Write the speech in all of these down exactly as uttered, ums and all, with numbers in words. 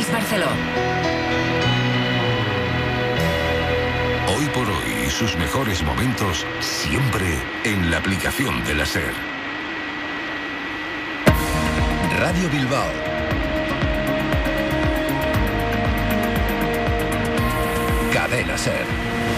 Luis Barceló. Hoy por hoy, sus mejores momentos siempre en la aplicación de la SER. Radio Bilbao. Cadena SER.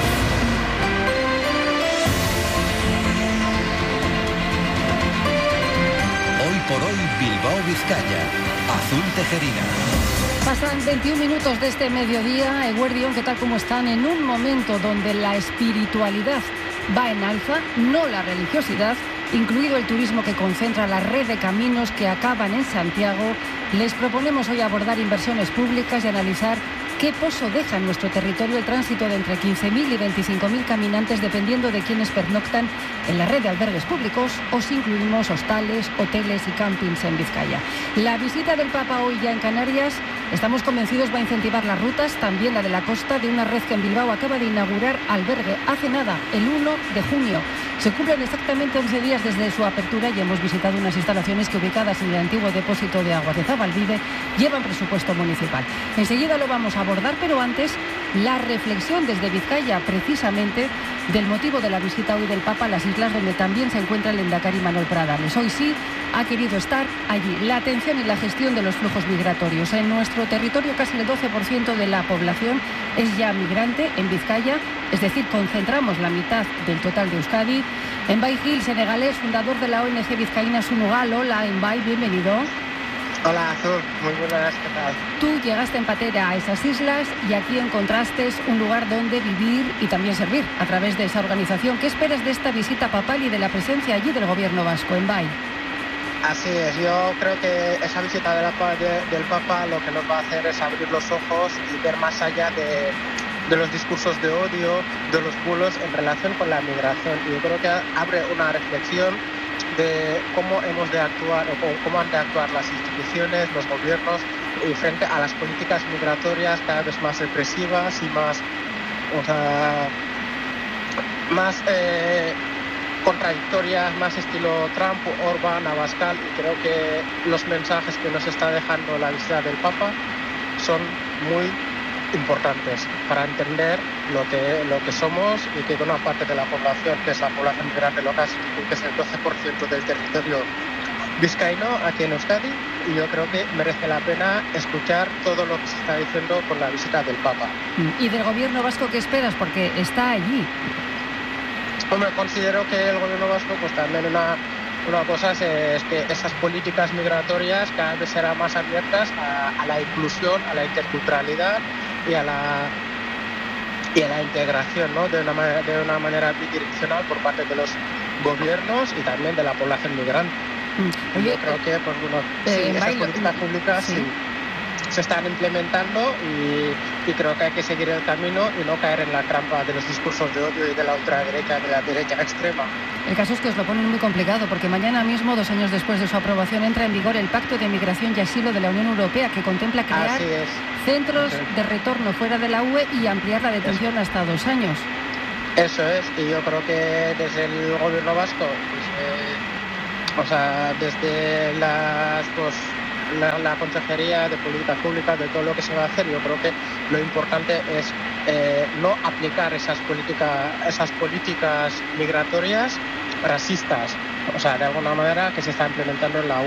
Hoy por hoy, Bilbao, Vizcaya. Azul Tejerina. Pasan veintiún minutos de este mediodía. Eguerdión, ¿qué tal? ¿Cómo están? En un momento donde la espiritualidad va en alza, no la religiosidad, incluido el turismo que concentra la red de caminos que acaban en Santiago, les proponemos hoy abordar inversiones públicas y analizar qué pozo deja en nuestro territorio el tránsito de entre quince mil y veinticinco mil caminantes, dependiendo de quienes pernoctan en la red de albergues públicos, o si incluimos hostales, hoteles y campings en Vizcaya. La visita del Papa hoy ya en Canarias, estamos convencidos, va a incentivar las rutas, también la de la costa, de una red que en Bilbao acaba de inaugurar albergue hace nada, el uno de junio. Se cumplen exactamente once días desde su apertura y hemos visitado unas instalaciones que, ubicadas en el antiguo depósito de aguas de Zabalbide, llevan presupuesto municipal. Enseguida lo vamos a abordar, pero antes la reflexión desde Vizcaya, precisamente del motivo de la visita hoy del Papa a las islas, donde también se encuentra el lehendakari Manuel Pradales. Hoy sí ha querido estar allí. La atención y la gestión de los flujos migratorios. En nuestro territorio casi el doce por ciento de la población es ya migrante en Vizcaya, es decir, concentramos la mitad del total de Euskadi. Envay Gil, senegalés, fundador de la O N G vizcaína Sunugal. Hola, Envay, bienvenido. Hola, Azul, muy buenas, ¿qué tal? Tú llegaste en patera a esas islas y aquí encontraste un lugar donde vivir y también servir a través de esa organización. ¿Qué esperas de esta visita papal y de la presencia allí del gobierno vasco, Envay? Así es, yo creo que esa visita de la, de, del Papa lo que nos va a hacer es abrir los ojos y ver más allá de, de los discursos de odio, de los bulos en relación con la migración. Y yo creo que abre una reflexión de cómo hemos de actuar o cómo han de actuar las instituciones, los gobiernos, y frente a las políticas migratorias cada vez más represivas y más, o sea, más eh, contradictorias, más estilo Trump, Orbán, Abascal. Y creo que los mensajes que nos está dejando la visita del Papa son muy importantes para entender lo que lo que somos y que una parte de la población, que es la población migrante local, que es el doce por ciento del territorio vizcaíno aquí en Euskadi, y yo creo que merece la pena escuchar todo lo que se está diciendo con la visita del Papa. ¿Y del gobierno vasco qué esperas? Porque está allí. Hombre, considero que el gobierno vasco, pues también una Una cosa es, es que esas políticas migratorias cada vez serán más abiertas a, a la inclusión, a la interculturalidad y a la y a la integración, ¿no? de, una manera, de una manera bidireccional por parte de los gobiernos y también de la población migrante. Mm. Oye, yo creo que pues, bueno, eh, sí, esas políticas públicas sí. Sí, se están implementando y, y creo que hay que seguir el camino y no caer en la trampa de los discursos de odio y de la ultraderecha, de la derecha extrema. El caso es que os lo ponen muy complicado, porque mañana mismo, dos años después de su aprobación, entra en vigor el Pacto de Migración y Asilo de la Unión Europea, que contempla crear centros sí. de retorno fuera de la U E y ampliar la detención Eso. hasta dos años. Eso es, y yo creo que desde el gobierno vasco, pues, eh, o sea, desde las pues, la, la Consejería de Políticas Públicas, de todo lo que se va a hacer, yo creo que lo importante es eh, no aplicar esas políticas, esas políticas migratorias racistas, o sea, de alguna manera que se está implementando en la